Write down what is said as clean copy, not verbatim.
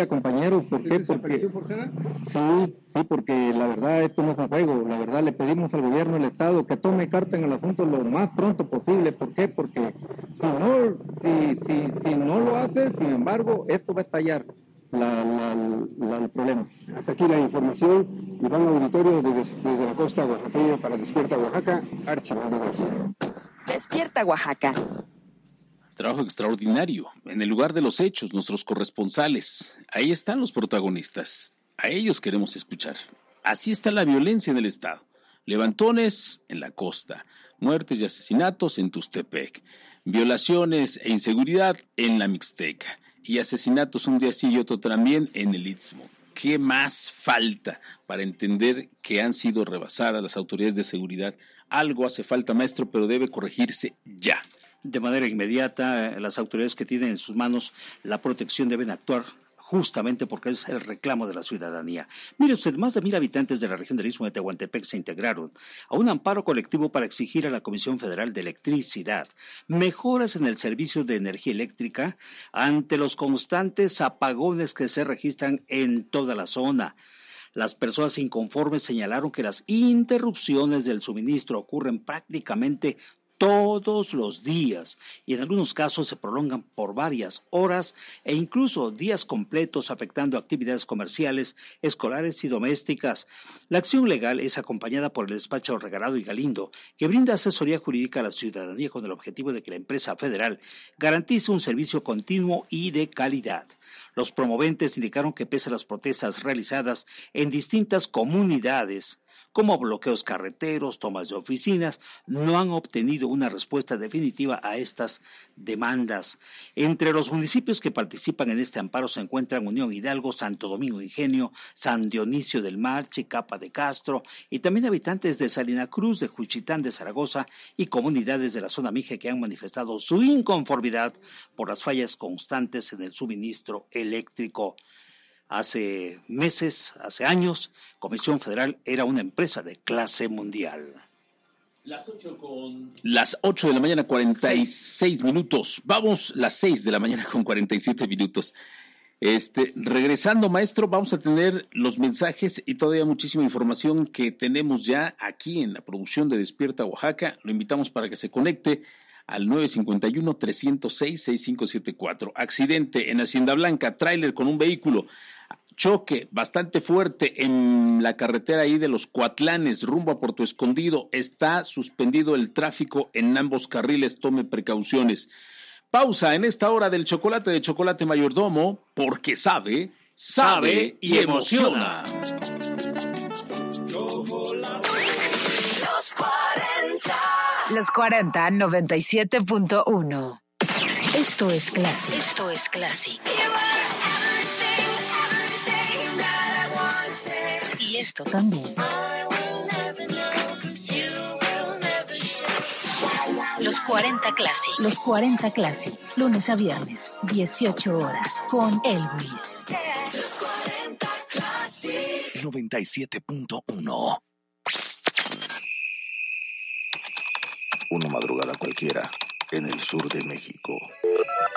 vaya, compañero. ¿Por qué? Porque sí, porque la verdad esto no es un juego. La verdad le pedimos al gobierno del estado que tome carta en el asunto lo más pronto posible. ¿Por qué? Porque si no lo hace, sin embargo, esto va a estallar el problema. Hasta aquí la información. Iván Auditorio desde la costa oaxaqueña para Despierta Oaxaca, Archibaldo García. Despierta Oaxaca. Trabajo extraordinario. En el lugar de los hechos, nuestros corresponsales. Ahí están los protagonistas. A ellos queremos escuchar. Así está la violencia en el estado. Levantones en la costa. Muertes y asesinatos en Tustepec. Violaciones e inseguridad en la Mixteca. Y asesinatos un día sí y otro también en el Istmo. ¿Qué más falta para entender que han sido rebasadas las autoridades de seguridad? Algo hace falta, maestro, pero debe corregirse ya. De manera inmediata, las autoridades que tienen en sus manos la protección deben actuar justamente porque es el reclamo de la ciudadanía. Mire usted, más de 1,000 habitantes de la región del Istmo de Tehuantepec se integraron a un amparo colectivo para exigir a la Comisión Federal de Electricidad mejoras en el servicio de energía eléctrica ante los constantes apagones que se registran en toda la zona. Las personas inconformes señalaron que las interrupciones del suministro ocurren prácticamente todos los días y en algunos casos se prolongan por varias horas e incluso días completos, afectando actividades comerciales, escolares y domésticas. La acción legal es acompañada por el despacho Regalado y Galindo, que brinda asesoría jurídica a la ciudadanía con el objetivo de que la empresa federal garantice un servicio continuo y de calidad. Los promoventes indicaron que pese a las protestas realizadas en distintas comunidades, como bloqueos carreteros, tomas de oficinas, no han obtenido una respuesta definitiva a estas demandas. Entre los municipios que participan en este amparo se encuentran Unión Hidalgo, Santo Domingo Ingenio, San Dionisio del Mar, Chicapa de Castro y también habitantes de Salina Cruz, de Juchitán de Zaragoza y comunidades de la zona Mije que han manifestado su inconformidad por las fallas constantes en el suministro eléctrico. Hace meses, hace años, Comisión Federal era una empresa de clase mundial. Las 8 de la mañana, 46 minutos. Vamos, las 6 de la mañana con 47 minutos. Regresando, maestro, vamos a tener los mensajes y todavía muchísima información que tenemos ya aquí en la producción de Despierta Oaxaca. Lo invitamos para que se conecte al 951-306-6574. Accidente en Hacienda Blanca, tráiler con un vehículo. Choque bastante fuerte en la carretera ahí de los Coatlanes, rumbo a Puerto Escondido. Está suspendido el tráfico en ambos carriles, tome precauciones. Pausa en esta hora del chocolate de Chocolate Mayordomo, porque sabe y emociona. Los 40 97.1. Esto es Classic. Y esto también. Los 40 Classic. Los 40 Classic. Lunes a viernes, 18 horas. Con Elvis. 97.1. Una madrugada cualquiera en el sur de México.